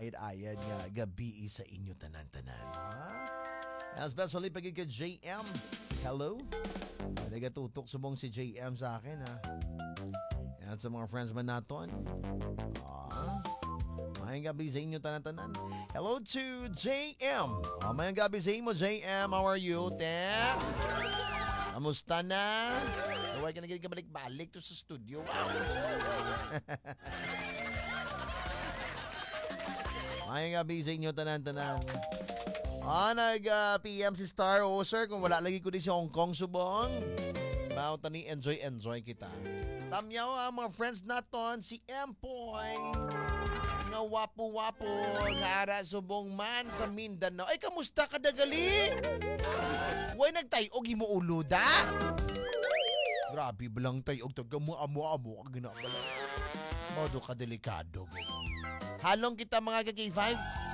ayad nga gabi sa inyo tanan-tanan. Ha? Especially pag ka JM. Hello? Nagatutok subong si JM sa akin ha. Yan sa mga friends man naton. Mayang gabi sa inyo tanan-tanan. Hello to JM. Mayang gabi sa inyo JM. How are you? Kamusta na? Huwag ka na balik-balik to sa studio. Mayang gabi sa inyo tanan-tanan. Nag-PM si Star. Sir, kung wala lagi ko din sa Hong Kong subong. Bawat ni enjoy kita. Tamyaw mga friends naton, si Empoy. Nga wapo-wapo, ngara subong man sa Mindanao. Ay, kamusta ka dagali? Huwag nagtayog mo ulo da? Grabe balang tayog, taga mo amo-amo ka ginabala. Modo ka delikado. Halong kita mga kaki-5.